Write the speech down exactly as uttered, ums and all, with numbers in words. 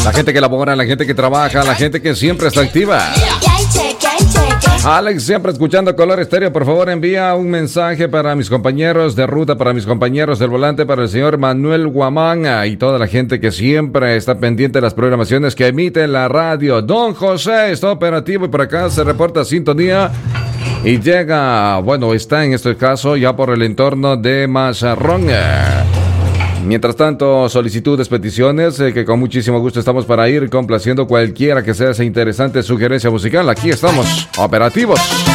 La gente que labora, la gente que trabaja, la gente que siempre está activa. Alex, siempre escuchando Color Estéreo, por favor envía un mensaje para mis compañeros de ruta, para mis compañeros del volante, para el señor Manuel Guamán y toda la gente que siempre está pendiente de las programaciones que emite la radio. Don José está operativo y por acá se reporta sintonía y llega, bueno, está en este caso ya por el entorno de Mazarrón. Mientras tanto, solicitudes, peticiones, eh, que con muchísimo gusto estamos para ir complaciendo cualquiera que sea esa interesante sugerencia musical. Aquí estamos, operativos.